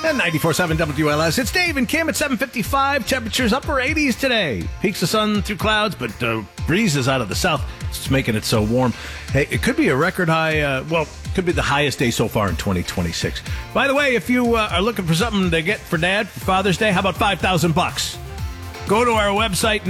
And 94.7 WLS. It's Dave and Kim at 7:55. Temperatures upper 80s today. Peaks of sun through clouds, but breezes out of the south. It's making it so warm. Hey, it could be a record high. Could be the highest day so far in 2026. By the way, if you are looking for something to get for Dad for Father's Day, how about $5,000? Go to our website,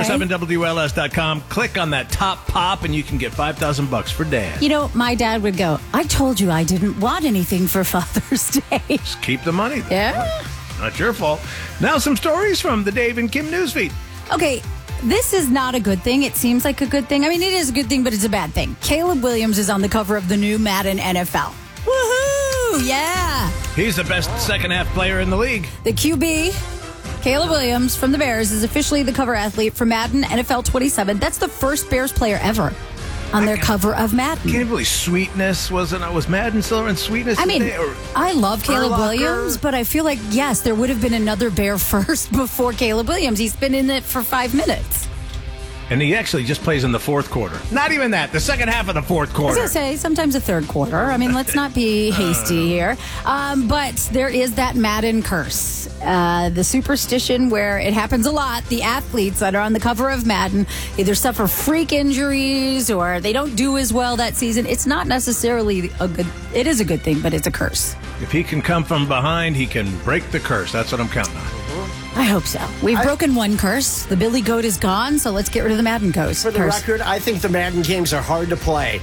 947WLS.com. Click on that top pop, and you can get $5,000 for Dad. You know, my dad would go, I told you I didn't want anything for Father's Day. Just keep the money. Yeah. Not your fault. Now some stories from the Dave and Kim newsfeed. Okay, this is not a good thing. It seems like a good thing. I mean, it is a good thing, but it's a bad thing. Caleb Williams is on the cover of the new Madden NFL. Woohoo! Yeah. He's the best second-half player in the league. The QB, Caleb Williams from the Bears, is officially the cover athlete for Madden NFL 27. That's the first Bears player ever on their cover of Madden. Can't believe Sweetness was Madden still in Sweetness? I mean, I love Caleb Urlacher. Williams, but I feel like, yes, there would have been another Bear first before Caleb Williams. He's been in it for 5 minutes. And he actually just plays in the fourth quarter. Not even that. The second half of the fourth quarter. As I say, sometimes the third quarter. I mean, let's not be hasty here. But there is that Madden curse. The superstition where it happens a lot. The athletes that are on the cover of Madden either suffer freak injuries or they don't do as well that season. It's not necessarily it is a good thing, but it's a curse. If he can come from behind, he can break the curse. That's what I'm counting on. I hope so. We've broken one curse. The Billy Goat is gone, so let's get rid of the Madden curse. For the record, I think the Madden games are hard to play.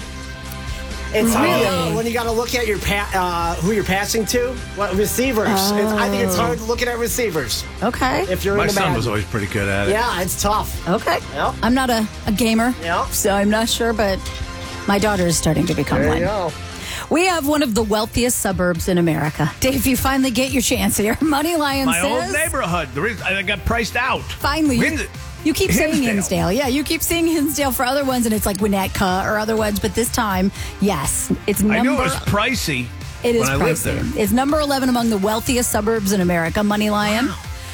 It's Really? when you got to look at your who you're passing to, what receivers. I think it's hard looking at receivers. Okay. If you're My in the son Madden. was always pretty good at it. Yeah, it's tough. Okay. Yep. I'm not a gamer, Yep. so I'm not sure, but my daughter is starting to become There one. you go. We have one of the wealthiest suburbs in America. Dave, you finally get your chance here. Money Lion My says... old neighborhood. I got priced out. Finally. You keep saying Hinsdale. Yeah, you keep saying Hinsdale for other ones, and it's like Winnetka or other ones. But this time, yes, it's number... I knew it was pricey It is when I lived pricey. there. It's number 11 among the wealthiest suburbs in America. Money Lion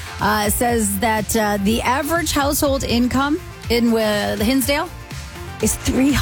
says that the average household income in Hinsdale is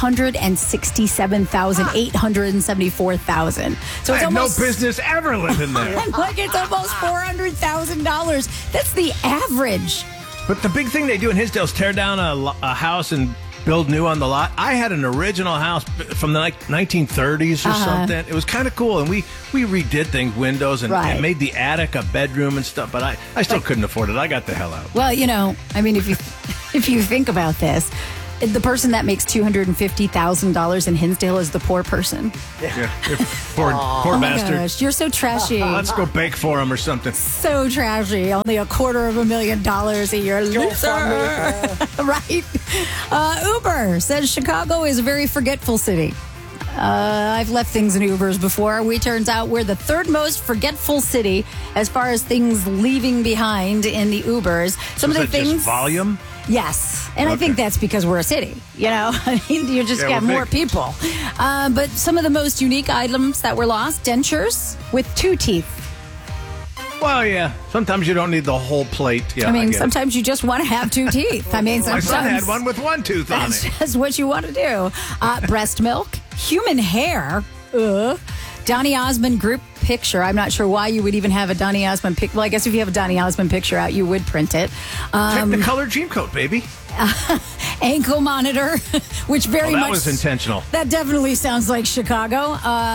$367,874,000. So I it's had almost no business ever living there. like it's almost $400,000. That's the average. But the big thing they do in Hinsdale is tear down a house and build new on the lot. I had an original house from the 1930s or something. It was kind of cool, and we redid things, windows, and made the attic a bedroom and stuff. But I still couldn't afford it. I got the hell out. Well, I mean, if you think about this, the person that makes $250,000 in Hinsdale is the poor person. Yeah. Poor bastard. Gosh, you're so trashy. Let's go bake for him or something. So trashy. Only $250,000 a year. Loser. Right? Uber says Chicago is a very forgetful city. I've left things in Ubers before. Turns out we're the third most forgetful city as far as things leaving behind in the Ubers. Some of the things. Just volume? Yes. And I think that's because we're a city. I mean, you just get more people. But some of the most unique items that were lost, dentures with 2 teeth. Well, yeah. Sometimes you don't need the whole plate. Yeah, I mean, sometimes you just want to have 2 teeth. I mean, my sometimes son had one with 1 tooth on that's it. just what you want to do. Breast milk, human hair, Donny Osmond group picture. I'm not sure why you would even have a Donny Osmond picture. Well, I guess if you have a Donny Osmond picture out, you would print it. Technicolor Dreamcoat, baby. Ankle monitor, which very much... That was intentional. That definitely sounds like Chicago.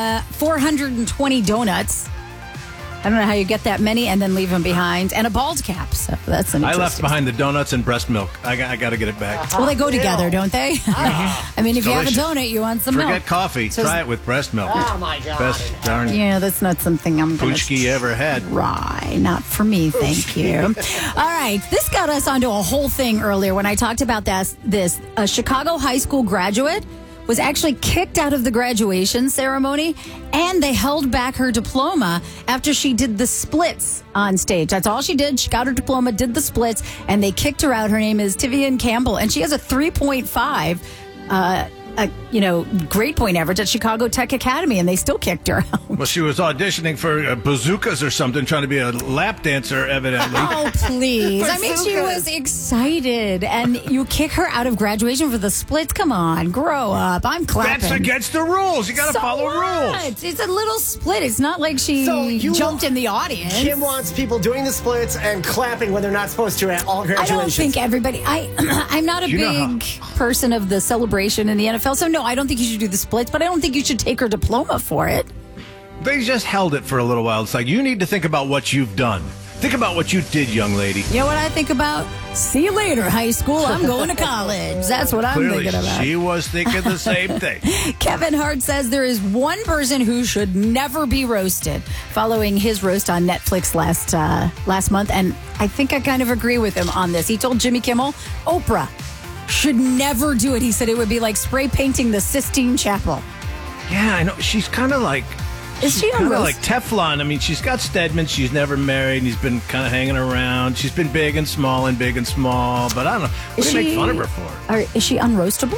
420 donuts. I don't know how you get that many and then leave them behind. And a bald cap. So that's an I interesting... left behind the donuts and breast milk. I got to get it back. Well, they go together, don't they? I mean, if you have a delicious. donut, you want some milk. Forget coffee. So- Try it with breast milk. Oh, my God. Best darn Yeah, that's not something I'm going poochki you ever had. try. Not for me, thank you. All right, this got us onto a whole thing earlier when I talked about this. A Chicago high school graduate was actually kicked out of the graduation ceremony, and they held back her diploma after she did the splits on stage. That's all she did. She got her diploma, did the splits, and they kicked her out. Her name is Tivian Campbell, and she has a 3.5 grade point average at Chicago Tech Academy, and they still kicked her out. Well, she was auditioning for bazookas or something, trying to be a lap dancer, evidently. Oh, please. I mean, she was excited, and you kick her out of graduation for the splits? Come on, grow up. I'm clapping. That's against the rules. You got to follow rules. It's a little split. It's not like she jumped in the audience. Kim wants people doing the splits and clapping when they're not supposed to at all graduations. I don't think everybody... I'm not a big person of the celebration in the NFL, so no, I don't think you should do the splits, but I don't think you should take her diploma for it. They just held it for a little while. It's like, you need to think about what you've done. Think about what you did, young lady. You know what I think about? See you later, high school. I'm going to college. That's what I'm thinking about. She was thinking the same thing. Kevin Hart says there is one person who should never be roasted following his roast on Netflix last month, and I think I kind of agree with him on this. He told Jimmy Kimmel, Oprah should never do it. He said it would be like spray painting the Sistine Chapel. Yeah, I know. She's kind of like... Is she kind of like Teflon? I mean, she's got Stedman. She's never married, and he's been kind of hanging around. She's been big and small, but I don't know. What do you make fun of her for? Is she unroastable?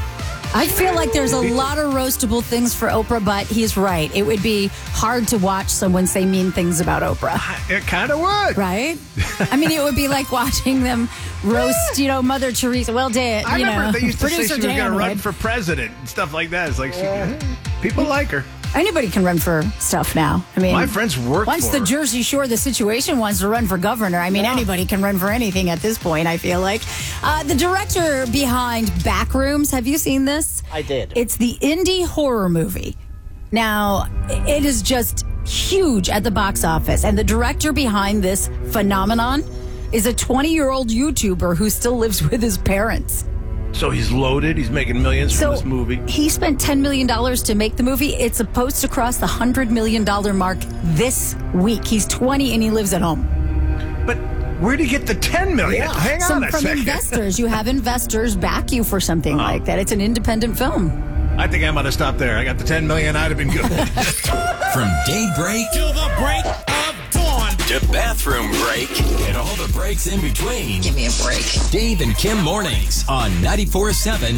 I feel like there's a lot of roastable things for Oprah, but he's right. It would be hard to watch someone say mean things about Oprah. It kind of would. Right? I mean, it would be like watching them roast, Mother Teresa. Well, I remember they used to say she was going to run for president and stuff like that. It's like, people like her. Anybody can run for stuff now. I mean, my friends work once for the her. Jersey Shore, the situation wants to run for governor. I mean, anybody can run for anything at this point, I feel like. The director behind Backrooms, have you seen this? I did. It's the indie horror movie. Now, it is just huge at the box office. And the director behind this phenomenon is a 20-year-old YouTuber who still lives with his parents. So he's loaded. He's making millions from this movie. He spent $10 million to make the movie. It's supposed to cross the $100 million mark this week. He's 20 and he lives at home. But where'd he get the $10 million? Yeah. Hang on a From second. investors. You have investors back you for something like that. It's an independent film. I think I might have stopped there. I got the $10 million. I'd have been good. From daybreak to the break of dawn to bathroom break and all the breaks in between. Give me a break. Dave and Kim mornings on 94.7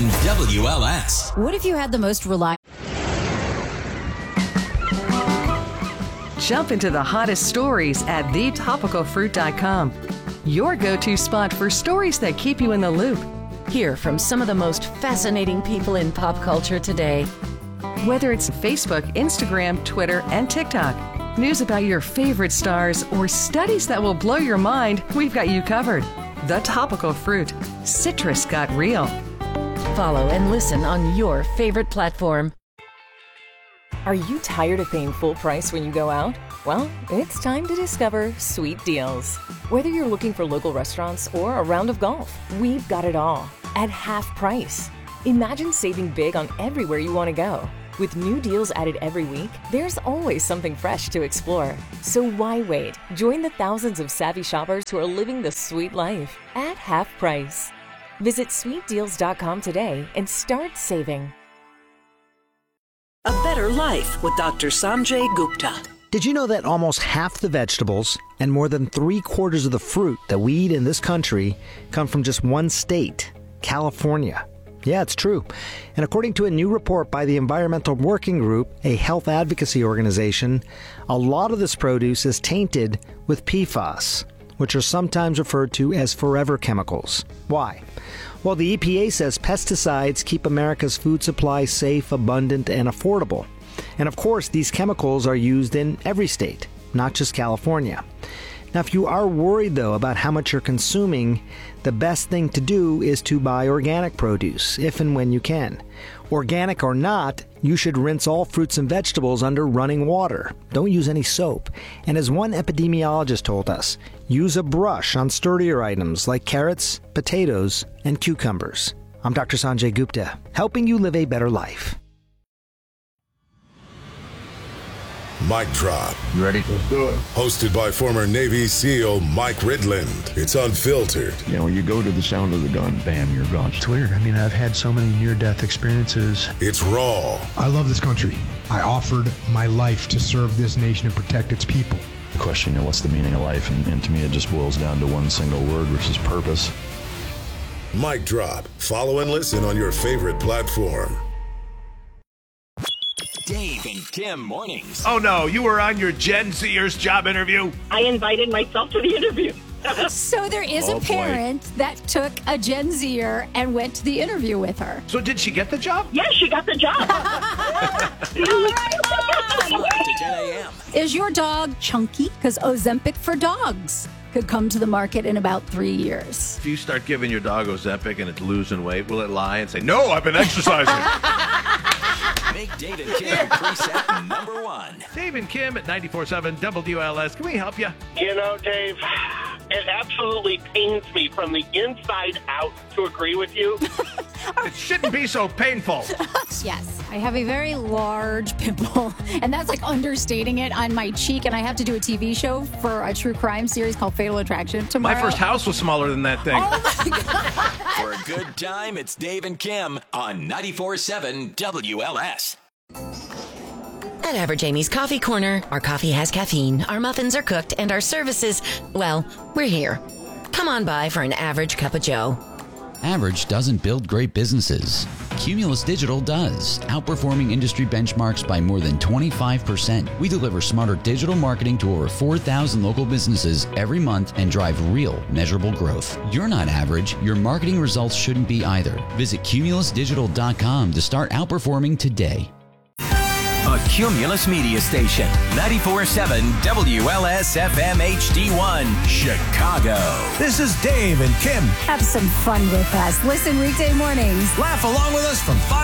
WLS. What if you had the most reliable... Jump into the hottest stories at thetopicalfruit.com. Your go-to spot for stories that keep you in the loop. Hear from some of the most fascinating people in pop culture today. Whether it's Facebook, Instagram, Twitter, and TikTok, news about your favorite stars, or studies that will blow your mind, we've got you covered. The Topical Fruit. Citrus got real. Follow and listen on your favorite platform. Are you tired of paying full price when you go out? Well, it's time to discover Sweet Deals. Whether you're looking for local restaurants or a round of golf, we've got it all at half price. Imagine saving big on everywhere you want to go. With new deals added every week, there's always something fresh to explore. So why wait? Join the thousands of savvy shoppers who are living the sweet life at half price. Visit sweetdeals.com today and start saving. A better life with Dr. Sanjay Gupta. Did you know that almost half the vegetables and more than 3/4 of the fruit that we eat in this country come from just one state, California? Yeah, it's true. And according to a new report by the Environmental Working Group, a health advocacy organization, a lot of this produce is tainted with PFAS, which are sometimes referred to as forever chemicals. Why? Well, the EPA says pesticides keep America's food supply safe, abundant, and affordable. And of course, these chemicals are used in every state, not just California. Now, if you are worried, though, about how much you're consuming, the best thing to do is to buy organic produce, if and when you can. Organic or not, you should rinse all fruits and vegetables under running water. Don't use any soap. And as one epidemiologist told us, use a brush on sturdier items like carrots, potatoes, and cucumbers. I'm Dr. Sanjay Gupta, helping you live a better life. Mic Drop. You ready? Let's do it. Hosted by former Navy SEAL Mike Ridland. It's unfiltered. You know, when you go to the sound of the gun, bam, you're gone. It's weird. I mean, I've had so many near-death experiences. It's raw. I love this country. I offered my life to serve this nation and protect its people. The question, what's the meaning of life? And to me, it just boils down to one single word, which is purpose. Mic drop. Follow and listen on your favorite platform. Dave and Kim mornings. Oh no, you were on your Gen Zers job interview? I invited myself to the interview. So there is a parent that took a Gen Zer and went to the interview with her. So did she get the job? Yes, she got the job. 5 to 10 a.m. Is your dog chunky? Because Ozempic for dogs could come to the market in about 3 years. If you start giving your dog Ozempic and it's losing weight, will it lie and say, no, I've been exercising? Make Dave and Kim preset number 1. Dave and Kim at 94.7 WLS. Can we help you? You know, Dave, it absolutely pains me from the inside out to agree with you. It shouldn't be so painful. Yes, I have a very large pimple, and that's like understating it, on my cheek, and I have to do a TV show for a true crime series called Fatal Attraction tomorrow. My first house was smaller than that thing. Oh my God. For a good time, it's Dave and Kim on 94.7 WLS. At Average Amy's Coffee Corner, our coffee has caffeine, our muffins are cooked, and our services, well, we're here. Come on by for an average cup of joe. Average doesn't build great businesses. Cumulus Digital does, outperforming industry benchmarks by more than 25%. We deliver smarter digital marketing to over 4,000 local businesses every month and drive real, measurable growth. You're not average. Your marketing results shouldn't be either. Visit cumulusdigital.com to start outperforming today. A Cumulus Media Station, 94.7 WLS FM HD1, Chicago. This is Dave and Kim. Have some fun with us. Listen weekday mornings. Laugh along with us from 5